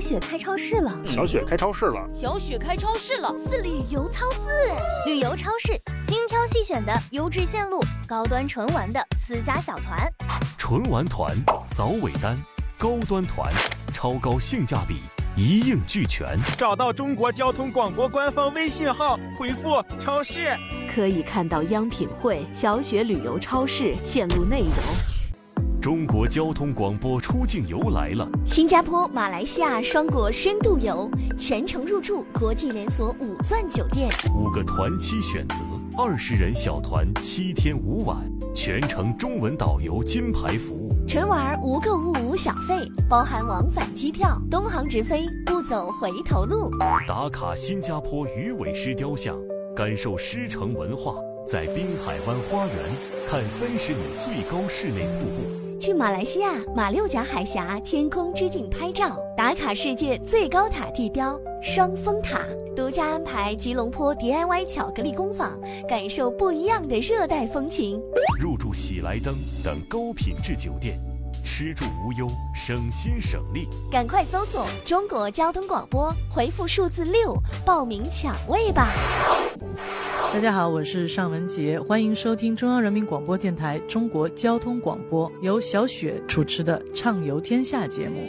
雪开超市了， 小雪开超市了， 小雪开超市了， 是旅游超市。旅游超市，精挑细选的优质线路，高端纯玩的私家小团， 纯玩团、扫尾单、高端团，超高性价比，一应俱全。 找到中国交通广播官方微信号，回复超市， 可以看到央品汇、小雪旅游超市线路内容。 中国交通广播出境游来了， 新加坡、马来西亚双国深度游，全程入住国际连锁5钻酒店 ，5个团期选择，20人小团7天5晚，全程中文导游金牌服务。 纯玩无购物无小费，包含往返机票，东航直飞，不走回头路。 打卡新加坡鱼尾狮雕像，感受狮城文化，在滨海湾花园看30米最高室内瀑布。 去马来西亚马六甲海峡天空之镜拍照，打卡世界最高塔地标双峰塔，独家安排吉隆坡 DIY 巧克力工坊，感受不一样的热带风情。 入住喜来登等高品质酒店，吃住无忧，省心省力。 赶快搜索中国交通广播，回复数字6报名抢位吧。 大家好，我是尚雯婕，欢迎收听中央人民广播电台中国交通广播，由小雪主持的《畅游天下》节目。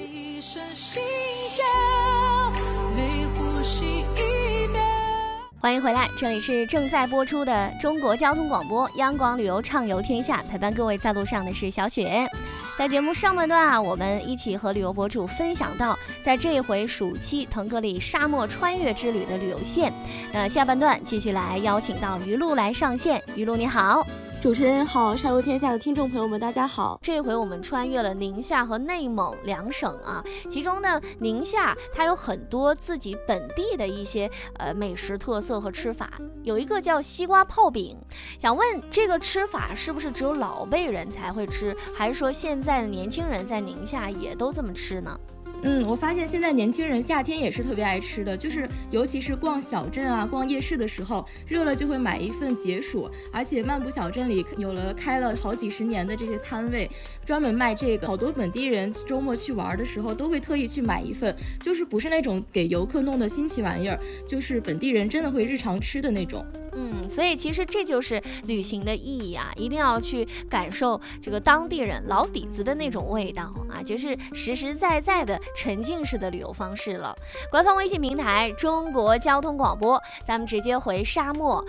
欢迎回来，这里是正在播出的中国交通广播央广旅游畅游天下，陪伴各位在路上的是小雪。在节目上半段啊，我们一起和旅游博主分享到在这一回暑期腾格里沙漠穿越之旅的旅游线。那下半段继续来邀请到于露来上线。于露你好。 主持人好，畅游天下的听众朋友们大家好。 这回我们穿越了宁夏和内蒙2省啊，其中呢宁夏它有很多自己本地的一些美食特色和吃法，有一个叫西瓜泡饼，想问这个吃法是不是只有老辈人才会吃，还是说现在的年轻人在宁夏也都这么吃呢？ 我发现现在年轻人夏天也是特别爱吃的，就是尤其是逛小镇啊、逛夜市的时候，热了就会买一份解暑，而且漫步小镇里开了好几十年的这些摊位，专门卖这个，好多本地人周末去玩的时候都会特意去买一份，就是不是那种给游客弄的新奇玩意儿，就是本地人真的会日常吃的那种。 所以其实这就是旅行的意义啊，一定要去感受这个当地人老底子的那种味道啊，就是实实在在的沉浸式的旅游方式了。官方微信平台中国交通广播，咱们直接回沙漠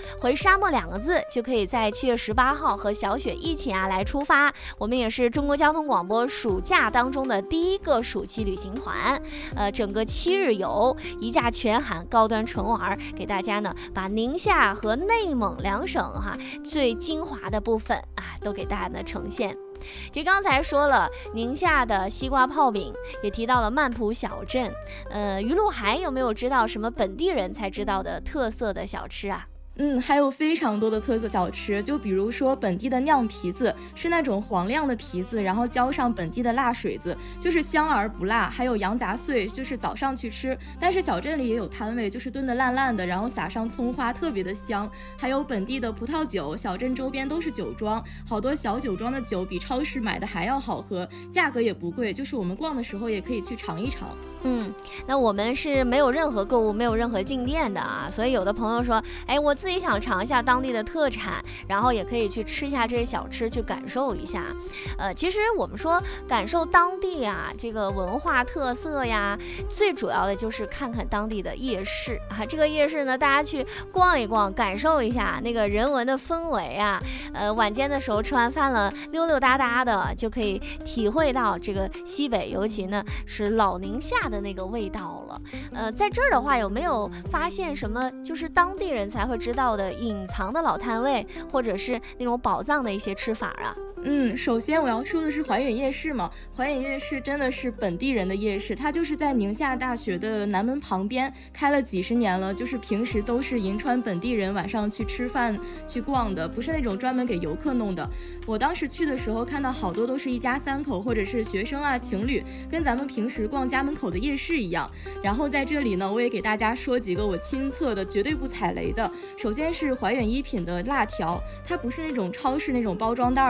2个字，就可以在7月18号和小雪一起来出发。我们也是中国交通广播暑假当中的第一个暑期旅行团，整个7日游，一价全含高端纯玩，给大家呢把宁夏和内蒙2省最精华的部分都给大家呢呈现。其实刚才说了宁夏的西瓜泡饼，也提到了曼浦小镇，于露还有没有知道什么本地人才知道的特色的小吃啊？ 还有非常多的特色小吃，就比如说本地的酿皮子，是那种黄亮的皮子，然后浇上本地的辣水子，就是香而不辣。还有羊杂碎，就是早上去吃，但是小镇里也有摊位，就是炖得烂烂的，然后撒上葱花，特别的香。还有本地的葡萄酒，小镇周边都是酒庄，好多小酒庄的酒比超市买的还要好喝，价格也不贵，就是我们逛的时候也可以去尝一尝。 那我们是没有任何购物，没有任何进店的啊，所以有的朋友说，我自己想尝一下当地的特产，然后也可以去吃一下这些小吃，去感受一下。其实我们说感受当地啊这个文化特色呀，最主要的就是看看当地的夜市啊。这个夜市呢，大家去逛一逛，感受一下那个人文的氛围啊。晚间的时候吃完饭了，溜溜达达的，就可以体会到这个西北，尤其呢是老宁夏的那个味道了。在这儿的话，有没有发现什么就是当地人才会知道的隐藏的老摊位，或者是那种宝藏的一些吃法啊？ 首先我要说的是怀远夜市嘛，怀远夜市真的是本地人的夜市，它就是在宁夏大学的南门旁边开了几十年了，就是平时都是银川本地人晚上去吃饭去逛的，不是那种专门给游客弄的。我当时去的时候看到好多都是一家3口或者是学生啊情侣，跟咱们平时逛家门口的夜市一样。然后在这里呢，我也给大家说几个我亲测的绝对不踩雷的。首先是怀远一品的辣条，它不是那种超市那种包装袋的，就是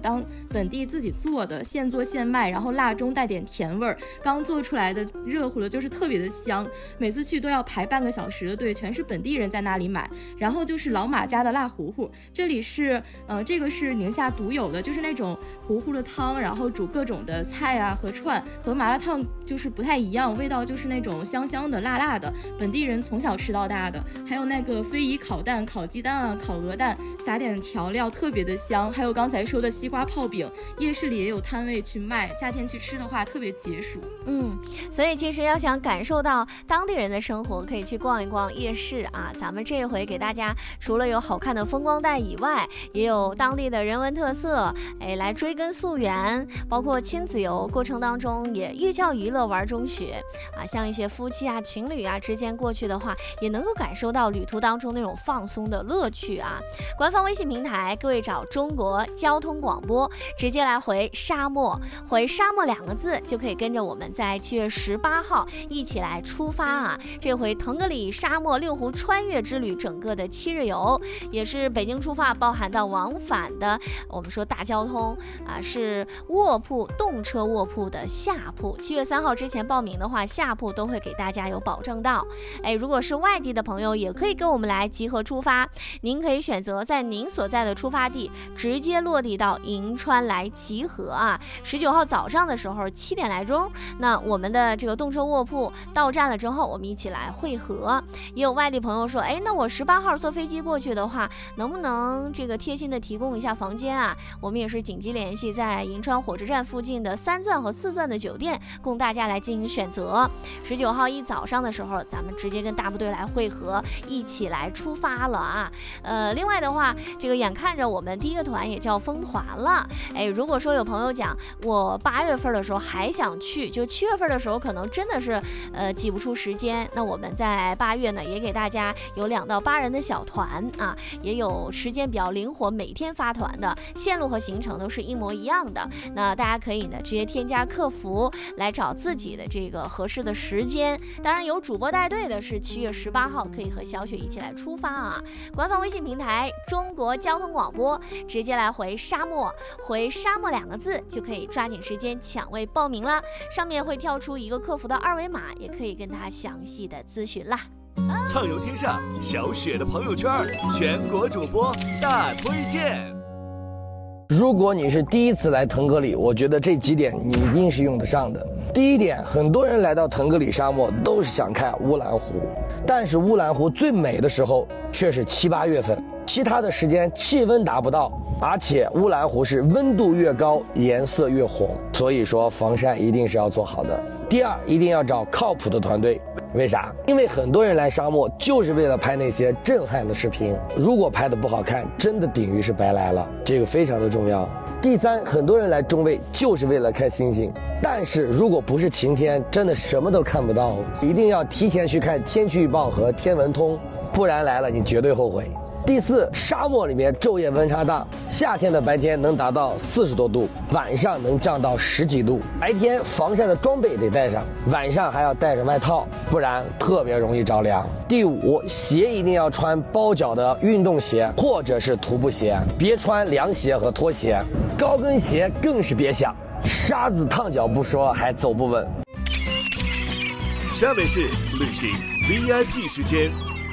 当本地自己做的，现做现卖，然后辣中带点甜味儿，刚做出来的热乎的，就是特别的香。每次去都要排半个小时的队，全是本地人在那里买。然后就是老马家的辣糊糊，这里是这个是宁夏独有的，就是那种糊糊的汤，然后煮各种的菜啊和串，和麻辣烫就是不太一样，味道就是那种香香的辣辣的，本地人从小吃到大的。还有那个非遗烤蛋、烤鸡蛋啊、烤鹅蛋，撒点调料特别的香。还有刚才说的西瓜泡饼，夜市里也有摊位去卖，夏天去吃的话特别解暑。 所以其实要想感受到当地人的生活，可以去逛一逛夜市啊。咱们这回给大家除了有好看的风光带以外，也有当地的人文特色，来追根溯源，包括亲子游过程当中也寓教于乐，玩中学啊。像一些夫妻啊、情侣啊之间过去的话，也能够感受到旅途当中那种放松的乐趣啊。官方微信平台，各位找中国交通广播，直接来回沙漠，回沙漠2个字，就可以跟着我们在7月18号一起来出发啊。这回腾格里沙漠6湖穿越之旅整个的7日游，也是北京出发，包含到往返的我们说大交通啊，是卧铺动车卧铺的下铺。7月3号之前报名的话，下铺都会给大家有保证到。如果是外地的朋友，也可以跟我们来集合出发。您可以选择在您所在的出发地直接落地到银川来集合啊。19号早上的时候7点来钟，那我们的这个动车卧铺到站了之后，我们一起来汇合。也有外地朋友说，那我18号坐飞机过去的话，能不能这个贴心的提供一下房间啊？我们也是紧急联系在银川火车站附近的3钻和4钻的酒店，供大家来进行选择。19号一早上的时候，咱们直接跟大部队来汇合，一起来出发了啊。另外的话，这个眼看着我们第一个团也就要封团了，如果说有朋友讲我8月份的时候还想去，就7月份的时候可能真的是挤不出时间，那我们在8月呢也给大家有2到8人的小团啊，也有时间比较灵活，每天发团的，线路和行程都是一模一样的。那大家可以呢直接添加客服来找自己的这个合适的时间。当然有主播带队的是7月18号可以和小雪一起来出发啊。官方微信平台中国交通广播，直接来回沙漠，回沙漠2个字就可以抓紧时间抢位报名了。上面会跳出一个客服的2维码，也可以跟他详细的咨询啦。 畅游天下，小雪的朋友圈，全国主播大推荐。 如果你是第一次来腾格里，我觉得这几点你一定是用得上的。第一点，很多人来到腾格里沙漠都是想看乌兰湖，但是乌兰湖最美的时候却是7、8月份，其他的时间气温达不到，而且乌兰湖是温度越高颜色越红，所以说防晒一定是要做好的。第二，一定要找靠谱的团队。为啥？因为很多人来沙漠就是为了拍那些震撼的视频，如果拍的不好看，真的等于是白来了，这个非常的重要。第三，很多人来中卫就是为了看星星，但是如果不是晴天，真的什么都看不到，一定要提前去看天气预报和天文通，不然来了你绝对后悔。第四，沙漠里面昼夜温差大，夏天的白天能达到40多度，晚上能降到10几度。白天防晒的装备得带上，晚上还要带着外套，不然特别容易着凉。第五，鞋一定要穿包脚的运动鞋或者是徒步鞋，别穿凉鞋和拖鞋，高跟鞋更是别想，沙子烫脚不说，还走不稳。 下面是旅行 VIP 时间。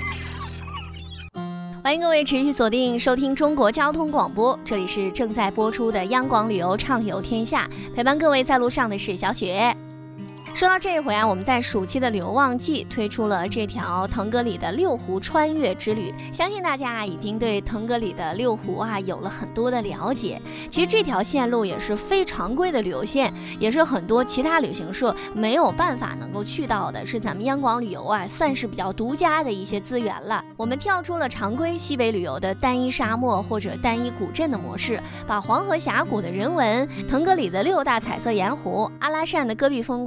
欢迎各位持续锁定收听中国交通广播，这里是正在播出的央广旅游畅游天下，陪伴各位在路上的是小雪。说到这一回啊，我们在暑期的旅游旺季推出了这条腾格里的6湖穿越之旅，相信大家已经对腾格里的6湖啊有了很多的了解。其实这条线路也是非常规的旅游线，也是很多其他旅行社没有办法能够去到的，是咱们央广旅游啊算是比较独家的一些资源了。我们跳出了常规西北旅游的单一沙漠或者单一古镇的模式，把黄河峡谷的人文、腾格里的6大彩色盐湖、阿拉善的戈壁风光全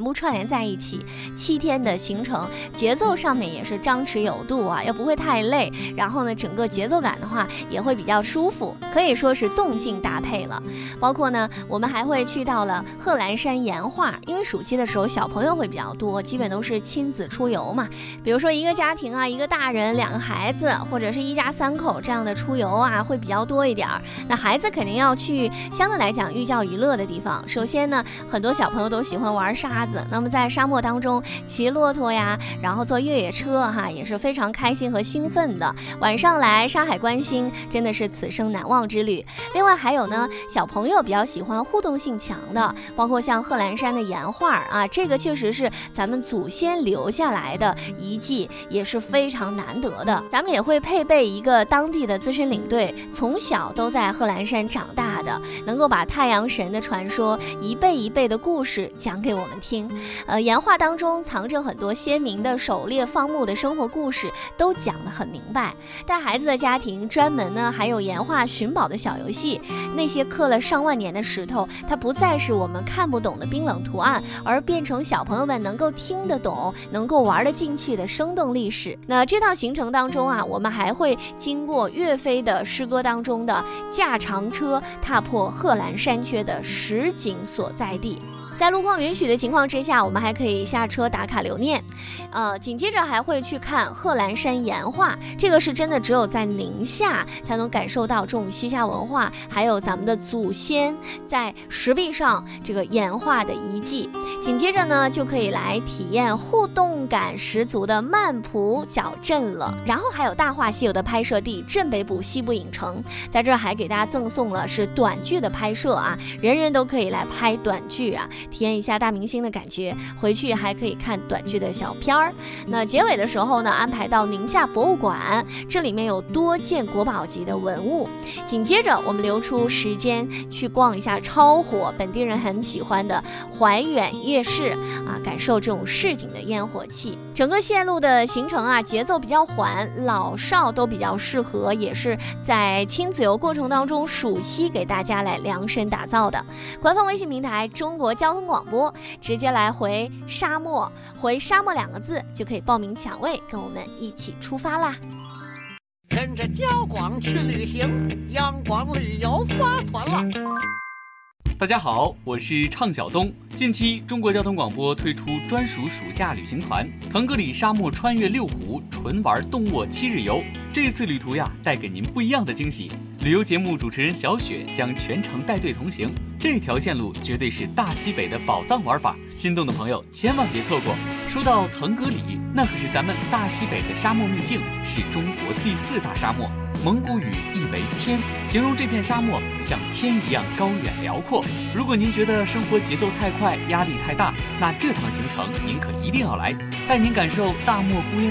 全部串联在一起，7天的行程，节奏上面也是张弛有度啊，又不会太累，然后呢，整个节奏感的话也会比较舒服，可以说是动静搭配了。包括呢，我们还会去到了贺兰山岩画，因为暑期的时候小朋友会比较多，基本都是亲子出游嘛，比如说一个家庭啊，一个大人2个孩子，或者是一家3口这样的出游啊，会比较多一点。那孩子肯定要去相对来讲寓教于乐的地方。首先呢，很多小朋友都喜欢玩沙子，那么在沙漠当中骑骆驼呀，然后坐越野车哈，也是非常开心和兴奋的。晚上来山海观星，真的是此生难忘之旅。另外还有呢，小朋友比较喜欢互动性强的，包括像贺兰山的岩画啊，这个确实是咱们祖先留下来的遗迹，也是非常难得的。咱们也会配备一个当地的资深领队，从小都在贺兰山长大的，能够把太阳神的传说一辈一辈的故事讲给我们听。岩画当中藏着很多鲜明的狩猎放牧的生活故事，都讲得很明白。带孩子的家庭专门呢还有岩画寻宝的小游戏，那些刻了上万年的石头，它不再是我们看不懂的冰冷图案，而变成小朋友们能够听得懂、能够玩得进去的生动历史。那这趟行程当中啊，我们还会经过岳飞的诗歌当中的驾长车踏破贺兰山缺的实景所在地。在路况允许的情况之下，我们还可以下车打卡留念。紧接着还会去看贺兰山岩画，这个是真的只有在宁夏才能感受到这种西夏文化，还有咱们的祖先在石壁上这个岩画的遗迹。紧接着呢，就可以来体验互动感十足的曼蒲小镇了。然后还有《大话西游》的拍摄地镇北部西部影城，在这儿还给大家赠送了是短剧的拍摄啊，人人都可以来拍短剧啊，体验一下大明星的感觉，回去还可以看短剧的小片儿。那结尾的时候呢，安排到宁夏博物馆，这里面有多件国宝级的文物。紧接着我们留出时间去逛一下超火本地人很喜欢的怀远夜市啊，感受这种市井的烟火气。整个线路的行程啊，节奏比较缓，老少都比较适合，也是在亲子游过程当中暑期给大家来量身打造的。官方微信平台中国交通广播，直接来回沙漠2个字就可以报名抢位，跟我们一起出发啦！ 跟着交广去旅行，央广旅游发团了。 大家好，我是畅晓东。近期中国交通广播推出专属暑假旅行团，腾格里沙漠穿越6湖，纯玩动卧7日游。这次旅途呀，带给您不一样的惊喜。旅游节目主持人小雪将全程带队同行，这条线路绝对是大西北的宝藏玩法，心动的朋友千万别错过。说到腾格里，那可是咱们大西北的沙漠秘境，是中国第4大沙漠。蒙古语意为天，形容这片沙漠像天一样高远辽阔。如果您觉得生活节奏太快，压力太大，那这趟行程您可一定要来，带您感受大漠孤烟